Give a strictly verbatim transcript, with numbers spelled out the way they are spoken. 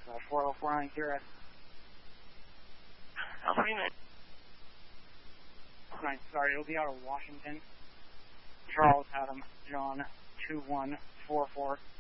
Uh, four oh four nine Kira. I'll Freeman. Nine, sorry, it'll be out of Washington. Charles Adam John two one four four.